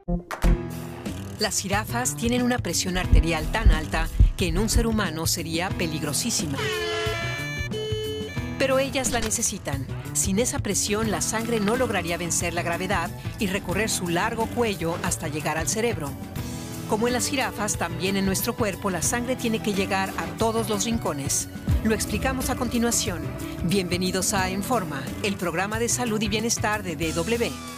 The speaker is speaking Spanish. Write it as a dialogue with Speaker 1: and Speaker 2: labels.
Speaker 1: Las jirafas tienen una presión arterial tan alta que en un ser humano sería peligrosísima. Pero ellas la necesitan. Sin esa presión, la sangre no lograría vencer la gravedad y recorrer su largo cuello hasta llegar al cerebro. Como en las jirafas, también en nuestro cuerpo la sangre tiene que llegar a todos los rincones. Lo explicamos a continuación. Bienvenidos a En Forma, el programa de salud y bienestar de DW.